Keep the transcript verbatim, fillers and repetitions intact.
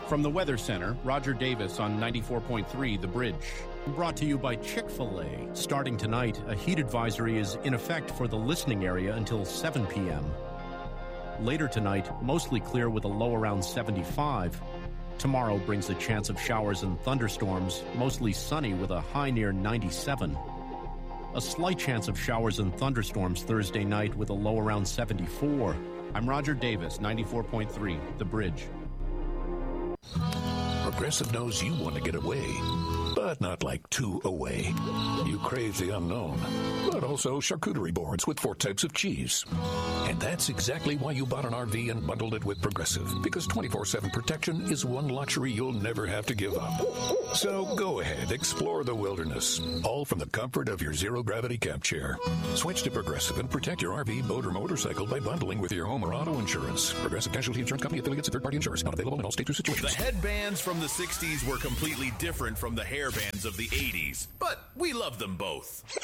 From the Weather Center, Roger Davis on ninety-four point three The Bridge. Brought to you by Chick-fil-A. Starting tonight, a heat advisory is in effect for the listening area until seven p.m. Later tonight, mostly clear with a low around seventy-five. Tomorrow brings a chance of showers and thunderstorms, mostly sunny with a high near ninety-seven. A slight chance of showers and thunderstorms Thursday night with a low around seventy-four. I'm Roger Davis, ninety-four point three The Bridge. Progressive knows you want to get away, but not like too away. You crave the unknown, but also charcuterie boards with four types of cheese. And that's exactly why you bought an R V and bundled it with Progressive, because twenty-four seven protection is one luxury you'll never have to give up. So go ahead, explore the wilderness, all from the comfort of your zero-gravity camp chair. Switch to Progressive and protect your R V, boat, or motorcycle by bundling with your home or auto insurance. Progressive Casualty Insurance Company, affiliates, and third-party insurers. Not available in all states or situations. The headbands from the sixties were completely different from the hairbands of the eighties, but we love them both.